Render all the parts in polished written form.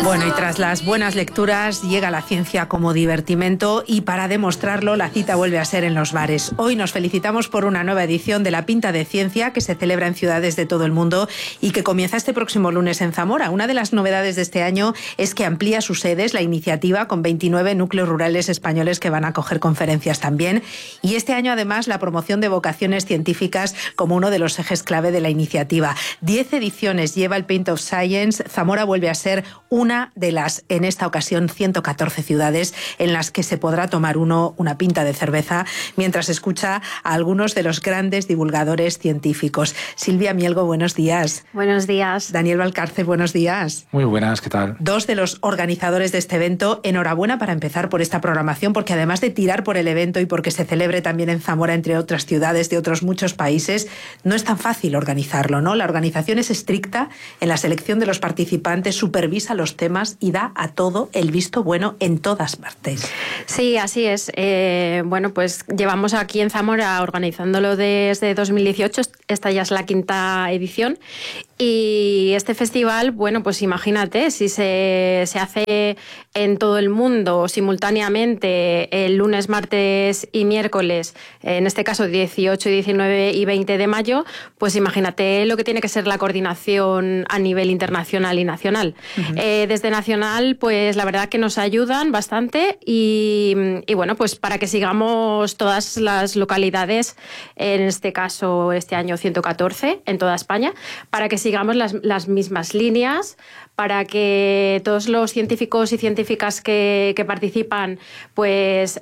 Bueno, y tras las buenas lecturas llega la ciencia como divertimento y para demostrarlo la cita vuelve a ser en los bares. Hoy nos felicitamos por una nueva edición de la Pinta de Ciencia que se celebra en ciudades de todo el mundo y que comienza este próximo lunes en Zamora. Una de las novedades de este año es que amplía sus sedes la iniciativa con 29 núcleos rurales españoles que van a acoger conferencias también. Y este año además la promoción de vocaciones científicas como uno de los ejes clave de la iniciativa. 10 ediciones lleva el Paint of Science. Zamora vuelve a ser una de las, en esta ocasión, 114 ciudades en las que se podrá tomar una pinta de cerveza mientras escucha a algunos de los grandes divulgadores científicos. Silvia Mielgo, buenos días. Buenos días. Daniel Valcárcel, buenos días. Muy buenas, ¿qué tal? Dos de los organizadores de este evento, enhorabuena para empezar por esta programación, porque además de tirar por el evento y porque se celebre también en Zamora, entre otras ciudades de otros muchos países, no es tan fácil organizarlo, ¿no? La organización es estricta en la selección de los participantes, supervisa los temas y da a todo el visto bueno en todas partes. Sí, así es. Bueno, pues llevamos aquí en Zamora organizándolo desde 2018. Esta ya es la 5ª edición. Y este festival, bueno, pues imagínate, si se hace en todo el mundo simultáneamente el lunes, martes y miércoles, en este caso 18, 19 y 20 de mayo, pues imagínate lo que tiene que ser la coordinación a nivel internacional y nacional. Uh-huh. Desde nacional, pues la verdad que nos ayudan bastante y bueno, pues para que sigamos todas las localidades, en este caso este año 114 en toda España, para que sigamos las mismas líneas, para que todos los científicos y científicas que participan pues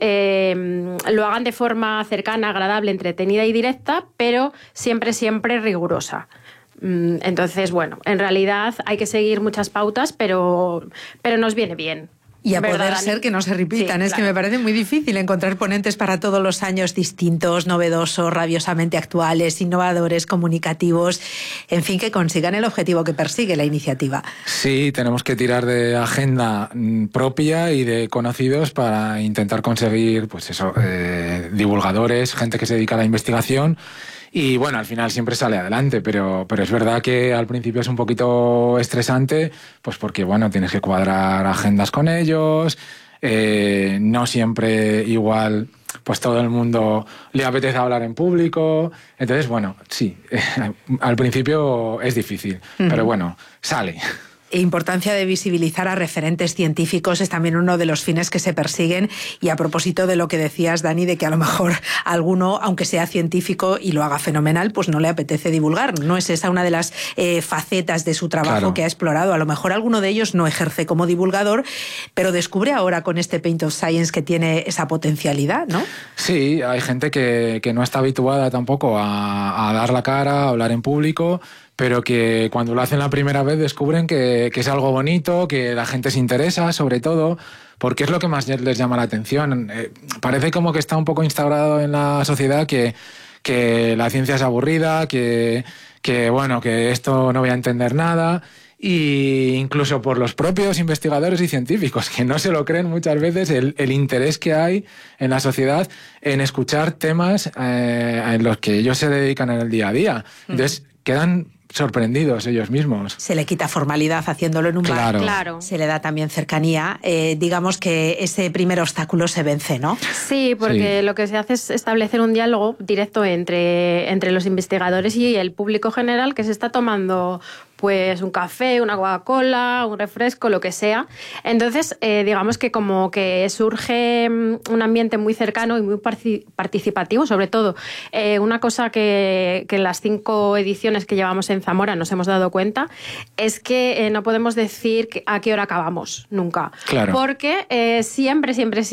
lo hagan de forma cercana, agradable, entretenida y directa, pero siempre rigurosa. Entonces, bueno, en realidad hay que seguir muchas pautas, pero nos viene bien. Y a poder ser que no se repitan. Sí, es claro. Que me parece muy difícil encontrar ponentes para todos los años distintos, novedosos, rabiosamente actuales, innovadores, comunicativos, en fin, que consigan el objetivo que persigue la iniciativa. Sí, tenemos que tirar de agenda propia y de conocidos para intentar conseguir, pues eso, divulgadores, gente que se dedica a la investigación. Y bueno, al final siempre sale adelante, pero es verdad que al principio es un poquito estresante, pues porque bueno, tienes que cuadrar agendas con ellos, no siempre igual, pues todo el mundo le apetece hablar en público, entonces bueno, sí, al principio es difícil, pero bueno, sale. Importancia de visibilizar a referentes científicos es también uno de los fines que se persiguen. Y a propósito de lo que decías, Dani, de que a lo mejor alguno, aunque sea científico y lo haga fenomenal, pues no le apetece divulgar. No es esa una de las facetas de su trabajo, claro, que ha explorado. A lo mejor alguno de ellos no ejerce como divulgador, pero descubre ahora con este Paint of Science que tiene esa potencialidad, ¿no? Sí, hay gente que no está habituada tampoco a dar la cara, a hablar en público, pero que cuando lo hacen la primera vez descubren que es algo bonito, que la gente se interesa, sobre todo, porque es lo que más les llama la atención. Parece como que está un poco instaurado en la sociedad que la ciencia es aburrida, que bueno, que esto no voy a entender nada, y incluso por los propios investigadores y científicos, que no se lo creen muchas veces el interés que hay en la sociedad en escuchar temas en los que ellos se dedican en el día a día. Entonces, quedan sorprendidos ellos mismos. Se le quita formalidad haciéndolo en un bar. Claro. Se le da también cercanía. Digamos que ese primer obstáculo se vence, ¿no? Sí, porque lo que se hace es establecer un diálogo directo entre los investigadores y el público general que se está tomando pues un café, una Coca-Cola, un refresco, lo que sea. Entonces, digamos que como que surge un ambiente muy cercano y muy participativo, sobre todo. Una cosa que en las 5 ediciones que llevamos en Zamora nos hemos dado cuenta es que no podemos decir a qué hora acabamos, nunca. Claro. Porque siempre,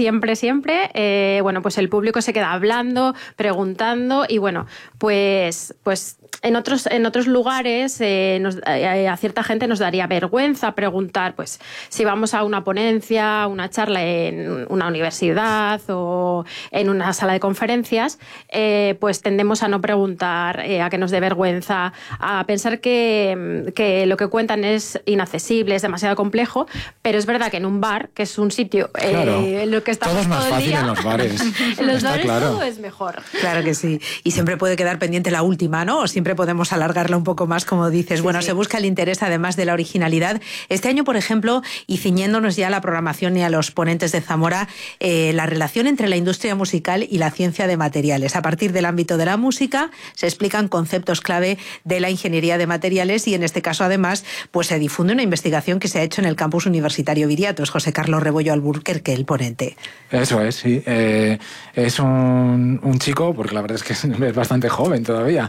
bueno, pues el público se queda hablando, preguntando y bueno, pues en otros lugares a cierta gente nos daría vergüenza preguntar, pues si vamos a una ponencia, una charla en una universidad o en una sala de conferencias, pues tendemos a no preguntar, a que nos dé vergüenza, a pensar que lo que cuentan es inaccesible, es demasiado complejo, pero es verdad que en un bar, que es un sitio en lo que estamos todo es más todo el fácil día, en los bares. en los bares claro. todo es mejor. Claro que sí. Y siempre puede quedar pendiente la última, ¿no? O siempre siempre podemos alargarla un poco más, como dices. Sí, bueno, sí. Se busca el interés además de la originalidad. Este año, por ejemplo, y ciñéndonos ya a la programación y a los ponentes de Zamora, la relación entre la industria musical y la ciencia de materiales. A partir del ámbito de la música se explican conceptos clave de la ingeniería de materiales y en este caso además pues se difunde una investigación que se ha hecho en el campus universitario Viriato. Es José Carlos Rebollo Alburquerque el ponente. Eso es, sí. Es un chico, porque la verdad es que es bastante joven todavía,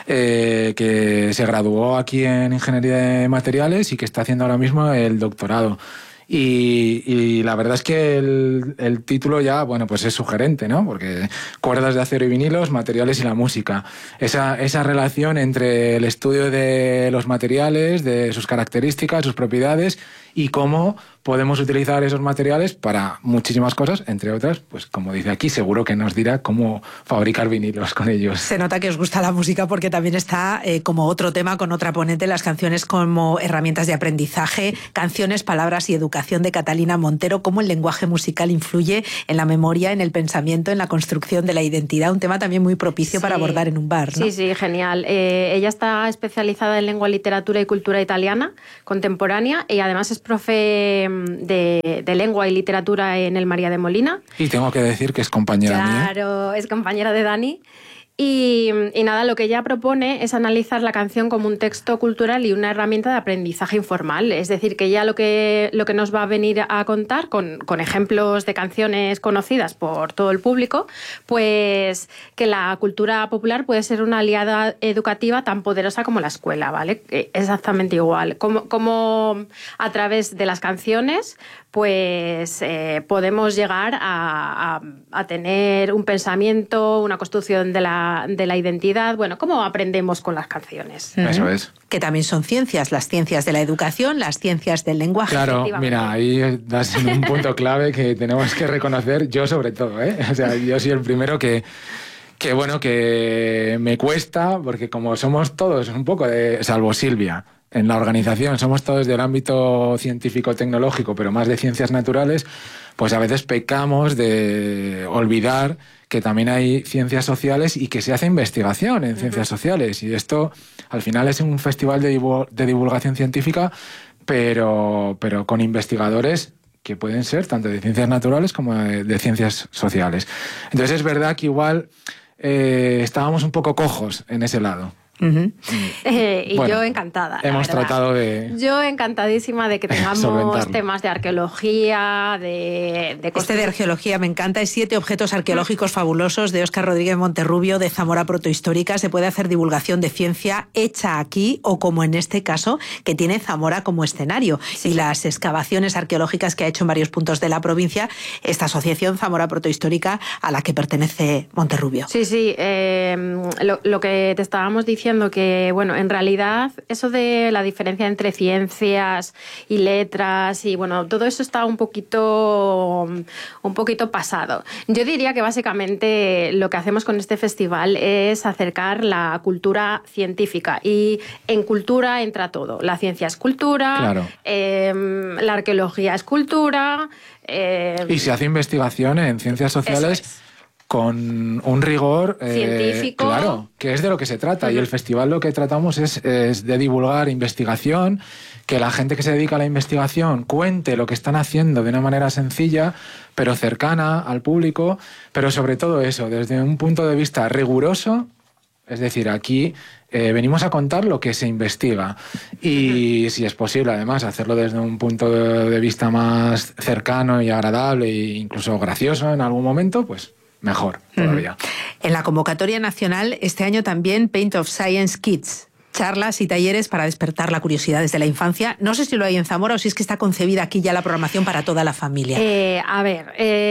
que se graduó aquí en Ingeniería de Materiales y que está haciendo ahora mismo el doctorado. Y la verdad es que el título ya, bueno, pues es sugerente, ¿no? Porque cuerdas de acero y vinilos, materiales y la música. Esa relación entre el estudio de los materiales, de sus características, sus propiedades y cómo podemos utilizar esos materiales para muchísimas cosas, entre otras, pues como dice aquí, seguro que nos dirá cómo fabricar vinilos con ellos. Se nota que os gusta la música porque también está como otro tema con otra ponente, las canciones como herramientas de aprendizaje, canciones, palabras y educación de Catalina Montero, cómo el lenguaje musical influye en la memoria, en el pensamiento, en la construcción de la identidad, un tema también muy propicio para abordar en un bar, ¿no? Sí, sí, genial. Ella está especializada en lengua, literatura y cultura italiana contemporánea y además es profe de lengua y literatura en el María de Molina. Y tengo que decir que es compañera mía. Claro, es compañera de Dani. Y nada, lo que ella propone es analizar la canción como un texto cultural y una herramienta de aprendizaje informal. Es decir, que ella lo que nos va a venir a contar con ejemplos de canciones conocidas por todo el público, pues que la cultura popular puede ser una aliada educativa tan poderosa como la escuela, ¿vale? Exactamente igual. Como a través de las canciones pues podemos llegar a tener un pensamiento, una construcción de la identidad. Bueno, ¿cómo aprendemos con las canciones? Eso es. Que también son ciencias, las ciencias de la educación, las ciencias del lenguaje. Claro, mira, ahí das en un punto clave que tenemos que reconocer, yo sobre todo, ¿eh? O sea, yo soy el primero que me cuesta, porque como somos todos un poco salvo Silvia, en la organización somos todos del ámbito científico-tecnológico, pero más de ciencias naturales, pues a veces pecamos de olvidar que también hay ciencias sociales y que se hace investigación en ciencias sociales. Y esto, al final, es un festival de divulgación científica, pero con investigadores que pueden ser tanto de ciencias naturales como de ciencias sociales. Entonces es verdad que igual estábamos un poco cojos en ese lado. Y bueno, yo encantada. Hemos tratado de... Yo encantadísima de que tengamos temas de arqueología, de de arqueología me encanta. Hay 7 objetos arqueológicos fabulosos de Óscar Rodríguez Monterrubio, de Zamora Protohistórica. Se puede hacer divulgación de ciencia hecha aquí o como en este caso, que tiene Zamora como escenario. Sí. Y las excavaciones arqueológicas que ha hecho en varios puntos de la provincia esta asociación Zamora Protohistórica a la que pertenece Monterrubio. Sí, sí. Lo que te estábamos diciendo que, bueno, en realidad eso de la diferencia entre ciencias y letras y, bueno, todo eso está un poquito pasado. Yo diría que básicamente lo que hacemos con este festival es acercar la cultura científica y en cultura entra todo. La ciencia es cultura, claro. La arqueología es cultura. Y se hace investigación en ciencias sociales con un rigor científico. Claro, que es de lo que se trata. Y el festival lo que tratamos es de divulgar investigación, que la gente que se dedica a la investigación cuente lo que están haciendo de una manera sencilla, pero cercana al público, pero sobre todo eso, desde un punto de vista riguroso. Es decir, aquí venimos a contar lo que se investiga y, si es posible, además, hacerlo desde un punto de vista más cercano y agradable e incluso gracioso en algún momento, pues mejor todavía. En la convocatoria nacional, este año también Paint of Science Kids. Charlas y talleres para despertar la curiosidad desde la infancia. No sé si lo hay en Zamora o si es que está concebida aquí ya la programación para toda la familia. A ver,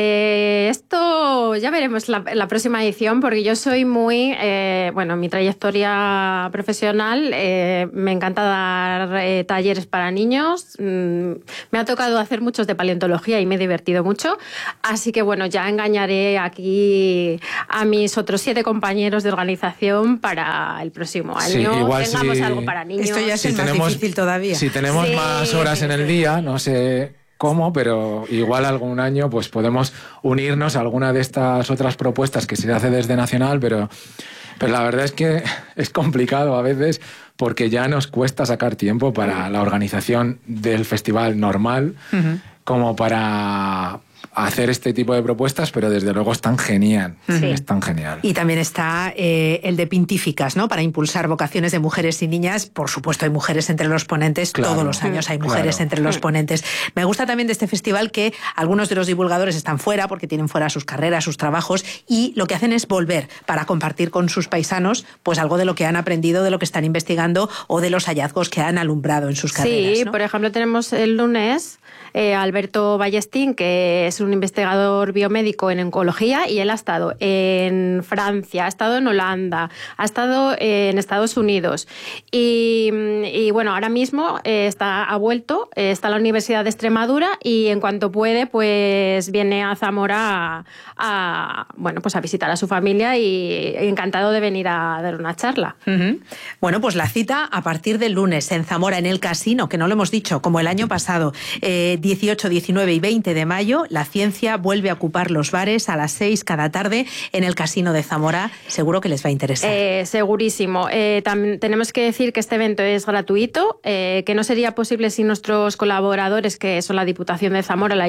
esto ya veremos la próxima edición, porque yo soy muy... bueno, mi trayectoria profesional, me encanta dar talleres para niños. Me ha tocado hacer muchos de paleontología y me he divertido mucho. Así que, bueno, ya engañaré aquí a mis otros 7 compañeros de organización para el próximo año. Sí, igual algo para niños. Esto ya es más difícil todavía. Si tenemos más horas en el día, no sé cómo, pero igual algún año pues podemos unirnos a alguna de estas otras propuestas que se hace desde Nacional, pero Pero la verdad es que es complicado a veces porque ya nos cuesta sacar tiempo para la organización del festival normal, como para hacer este tipo de propuestas, pero desde luego es tan genial, es tan genial. Y también está el de Pintíficas, ¿no? Para impulsar vocaciones de mujeres y niñas. Por supuesto, hay mujeres entre los ponentes, todos los años hay mujeres entre los ponentes. Me gusta también de este festival que algunos de los divulgadores están fuera, porque tienen fuera sus carreras, sus trabajos, y lo que hacen es volver para compartir con sus paisanos pues algo de lo que han aprendido, de lo que están investigando o de los hallazgos que han alumbrado en sus carreras. Sí, ¿no? Por ejemplo, tenemos el lunes Alberto Ballestín, que es un investigador biomédico en oncología, y él ha estado en Francia, ha estado en Holanda, ha estado en Estados Unidos y bueno, ahora mismo ha vuelto, está en la Universidad de Extremadura y en cuanto puede pues viene a Zamora a visitar a su familia y encantado de venir a dar una charla. Bueno, pues la cita a partir del lunes en Zamora, en el Casino, que no lo hemos dicho, como el año pasado, 18, 19 y 20 de mayo, la ciencia vuelve a ocupar los bares a las 6 cada tarde en el Casino de Zamora. Seguro que les va a interesar. Segurísimo. También tenemos que decir que este evento es gratuito, que no sería posible sin nuestros colaboradores, que son la Diputación de Zamora, la